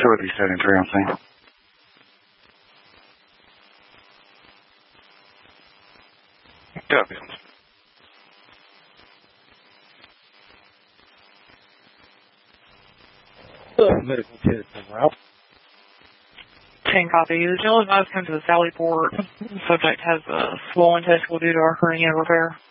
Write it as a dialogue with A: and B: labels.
A: Facility setting 3 on scene.
B: Copy.
C: Medical kit en route.
D: 10 copy. The gentleman has come to the Sally Port. The subject has a swollen testicle due to our hernia repair.